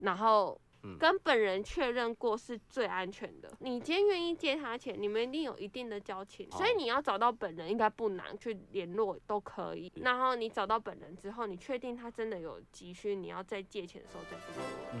然后跟本人确认过是最安全的。你今天愿意借他钱，你们一定有一定的交情，所以你要找到本人应该不难，去联络都可以。然后你找到本人之后，你确定他真的有急需，你要再借钱的时候再去联络。